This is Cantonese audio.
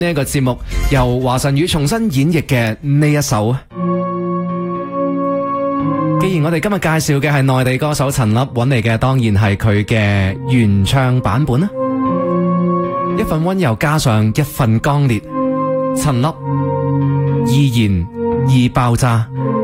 呢一個節目由華晨宇重新演繹嘅呢一首。既然我哋今日介紹嘅係內地歌手陳粒揾嚟嘅，當然係佢嘅原唱版本啦。一份溫柔加上一份剛烈，陳粒易燃易爆炸。